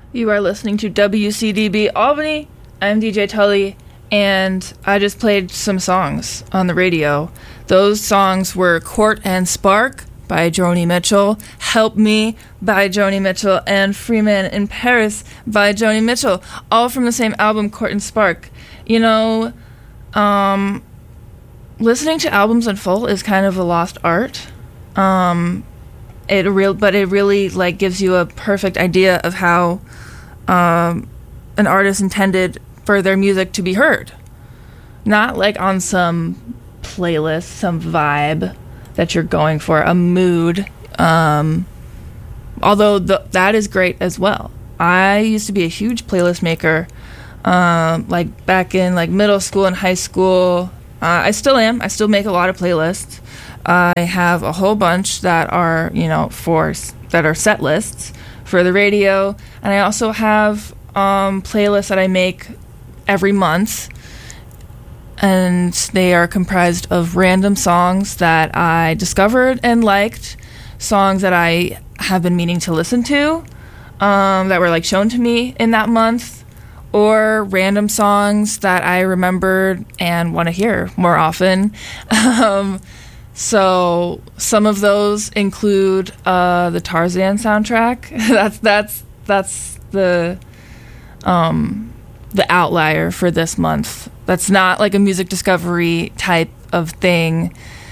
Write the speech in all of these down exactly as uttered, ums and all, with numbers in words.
You are listening to W C D B Albany. I'm D J Tully, and I just played some songs on the radio. Those songs were Court and Spark by Joni Mitchell, Help Me by Joni Mitchell, and Freeman in Paris by Joni Mitchell, all from the same album, Court and Spark. You know, um, listening to albums in full is kind of a lost art. Um, it real, but it really like gives you a perfect idea of how um, an artist intended for their music to be heard. Not like on some playlist, some vibe that you're going for, a mood. Um, although the, that is great as well. I used to be a huge playlist maker, um, like back in like middle school and high school. Uh, I still am. I still make a lot of playlists. I have a whole bunch that are, you know, for that are set lists for the radio, and I also have um, playlists that I make every month, and they are comprised of random songs that I discovered and liked, songs that I have been meaning to listen to, um, that were like shown to me in that month, or random songs that I remembered and want to hear more often. um, so some of those include uh, the Tarzan soundtrack. that's that's that's the um, the outlier for this month. That's not like a music discovery type of thing,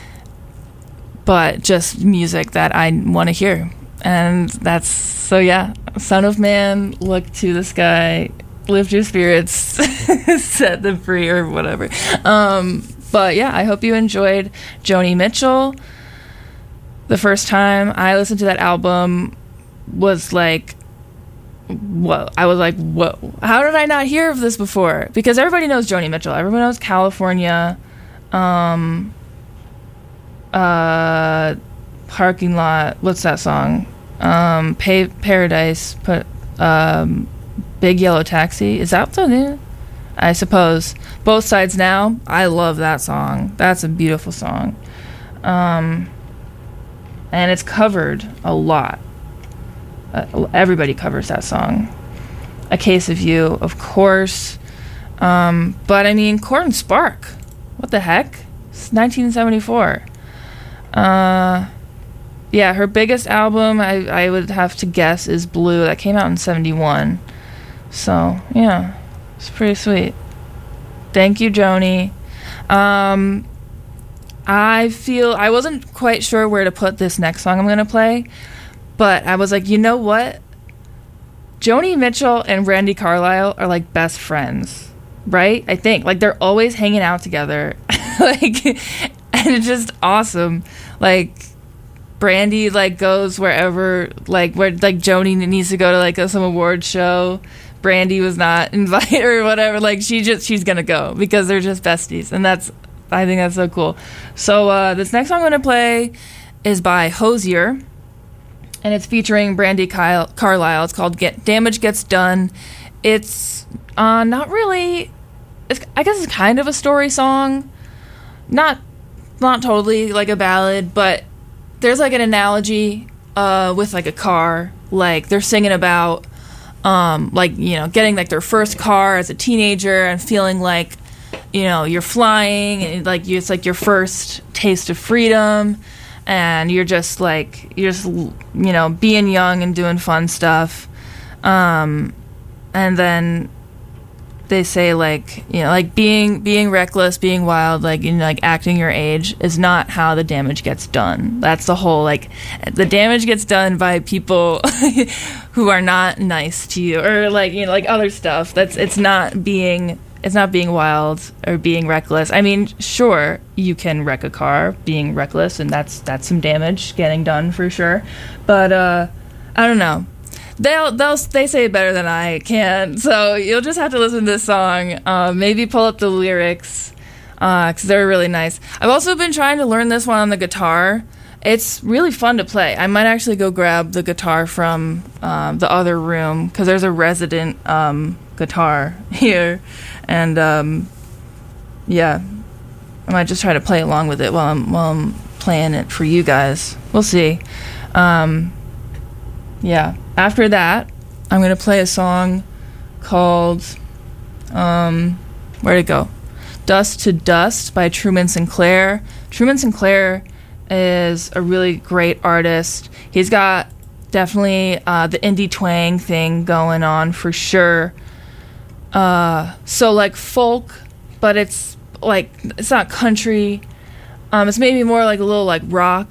but just music that I want to hear. And that's, so yeah, Son of Man, Look to the Sky, Lift Your Spirits, Set Them Free, or whatever. Um, but yeah, I hope you enjoyed Joni Mitchell. The first time I listened to that album was like, whoa. I was like, whoa, how did I not hear of this before? Because everybody knows Joni Mitchell. Everyone knows California, um, uh, Parking Lot, what's that song? Um, pa- Paradise, put, um, Big Yellow Taxi. Is that the new? I suppose. Both Sides Now. I love that song. That's a beautiful song. Um, and it's covered a lot. Uh, everybody covers that song. A Case of You, of course. Um, but I mean, Court and Spark. What the heck? It's nineteen seventy-four. Uh, yeah, her biggest album, I, I would have to guess, is Blue. That came out in seventy-one. So, yeah. It's pretty sweet. Thank you, Joni. Um, I feel... I wasn't quite sure where to put this next song I'm going to play. But I was like, you know what? Joni Mitchell and Randy Carlisle are like best friends, right? I think. Like, they're always hanging out together. like, and it's just awesome. Like, Brandy, like, goes wherever, like, where, like, Joni needs to go to, like, a, some award show. Brandy was not invited or whatever. Like, she just, she's gonna go because they're just besties. And that's, I think that's so cool. So, uh, this next song I'm gonna play is by Hozier. And it's featuring Brandy Kyle- Carlisle. It's called Get Damage Gets Done. It's uh, not really... It's, I guess it's kind of a story song. Not not totally like a ballad, but there's like an analogy uh, with like a car. Like they're singing about um, like, you know, getting like their first car as a teenager and feeling like, you know, you're flying. And like you, it's like your first taste of freedom. And you're just like, you're just, you know, being young and doing fun stuff. Um, and then they say like, you know, like being, being reckless, being wild, like, you know, like acting your age is not how the damage gets done. That's the whole, like, the damage gets done by people who are not nice to you or like, you know, like other stuff. That's, it's not being... It's not being wild or being reckless. I mean, sure, you can wreck a car being reckless, and that's that's some damage getting done for sure. But uh, I don't know. They'll they'll they say it better than I can. So you'll just have to listen to this song. Uh, maybe pull up the lyrics because uh, they're really nice. I've also been trying to learn this one on the guitar. It's really fun to play. I might actually go grab the guitar from um, the other room because there's a resident um, guitar here. And, um, yeah, I might just try to play along with it while I'm, while I'm playing it for you guys. We'll see. Um, yeah. After that, I'm going to play a song called, um, where'd it go? Dust to Dust by Truman Sinclair. Truman Sinclair is a really great artist. He's got definitely uh, the indie twang thing going on for sure. Uh, so like folk, but it's like, it's not country. Um, it's maybe more like a little like rock.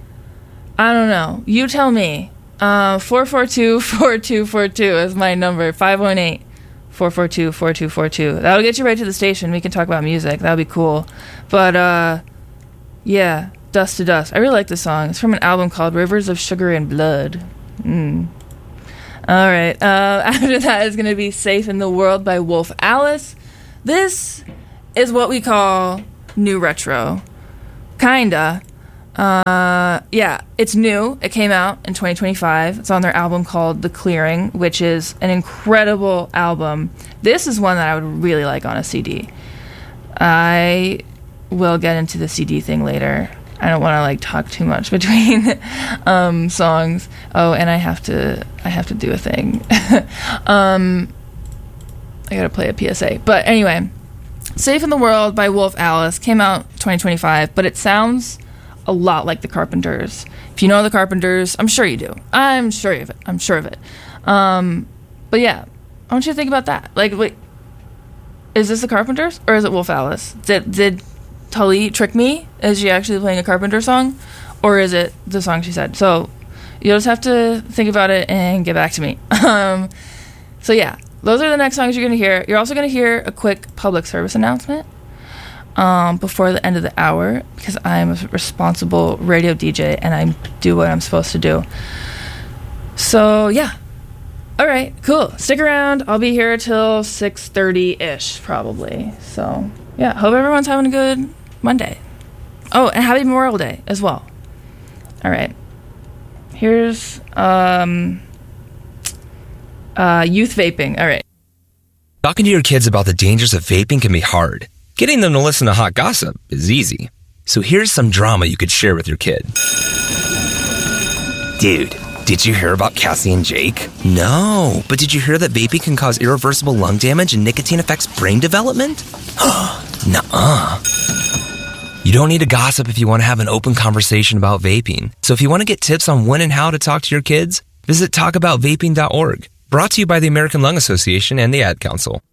I don't know. You tell me. Uh, four four two, four two four two is my number. five one eight, four four two, four two four two. That'll get you right to the station. We can talk about music. That'll be cool. But, uh, yeah, Dust to Dust. I really like this song. It's from an album called Rivers of Sugar and Blood. Mm. All right. Uh, after that is going to be Safe in the World by Wolf Alice. This is what we call new retro. Kinda. Uh, yeah, it's new. It came out in twenty twenty-five. It's on their album called The Clearing, which is an incredible album. This is one that I would really like on a C D. I will get into the C D thing later. I don't want to like talk too much between um, songs. Oh, and I have to I have to do a thing. um, I gotta play a P S A. But anyway, Safe in the World by Wolf Alice came out twenty twenty-five, but it sounds a lot like the Carpenters. If you know the Carpenters, I'm sure you do. I'm sure of it. I'm sure of it. Um, but yeah, I want you to think about that. Like, wait, is this the Carpenters or is it Wolf Alice? Did did Tully trick me? Is she actually playing a Carpenter song, or is it the song she said? So you'll just have to think about it and get back to me. um, so yeah, those are the next songs you're going to hear. You're also going to hear a quick public service announcement um, before the end of the hour, because I'm a responsible radio D J and I do what I'm supposed to do. So yeah. All right, cool. Stick around. I'll be here till six thirty-ish probably. So yeah, hope everyone's having a good Monday. Oh, and happy Memorial Day as well. All right. Here's um, uh, youth vaping. All right. Talking to your kids about the dangers of vaping can be hard. Getting them to listen to hot gossip is easy. So here's some drama you could share with your kid. Dude, did you hear about Cassie and Jake? No, but did you hear that vaping can cause irreversible lung damage and nicotine affects brain development? Nuh-uh. You don't need to gossip if you want to have an open conversation about vaping. So if you want to get tips on when and how to talk to your kids, visit talk about vaping dot org. Brought to you by the American Lung Association and the Ad Council.